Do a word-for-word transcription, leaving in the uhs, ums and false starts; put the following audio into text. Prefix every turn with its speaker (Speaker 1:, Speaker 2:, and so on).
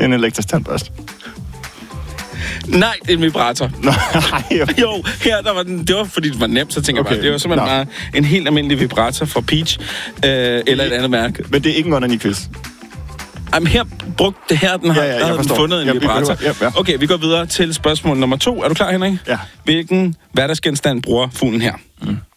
Speaker 1: Det er en elektrisk tandbørste.
Speaker 2: Nej, det er en vibrator.
Speaker 1: Nej, okay.
Speaker 2: Jo, her der var den, det var fordi det var nemt, så tænker okay. jeg bare, det var simpelthen Nå. bare en helt almindelig vibrator fra Peach, øh, eller et andet mærke.
Speaker 1: Men det er ikke en onani-quiz.
Speaker 2: Jamen her brugte det her, den har,
Speaker 1: ja, ja,
Speaker 2: der havde den fundet en
Speaker 1: ja,
Speaker 2: vibrator.
Speaker 1: Ja, ja.
Speaker 2: Okay, vi går videre til spørgsmål nummer to. Er du klar, Henrik?
Speaker 1: Ja.
Speaker 2: Hvilken hverdagsgenstand bruger fuglen her? Mm.